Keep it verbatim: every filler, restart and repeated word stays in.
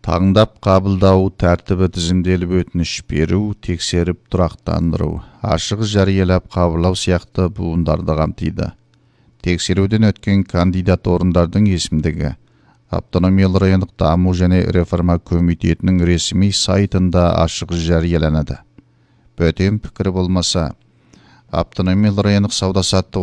Таңдап қабылдау тәртібі тізімделіп өтініш беру, тексеріп тұрақтандыру, ашық жариялап қабылдау сияқты буындарды қамтиды. Тексеруден өткен кандидат орындардың есімдігі Автономиялы райондық даму және реформа комитетінің ресми сайтында ашық жарияланады. Бөтен пікір болмаса, Автономиялы райондық сауда-саттық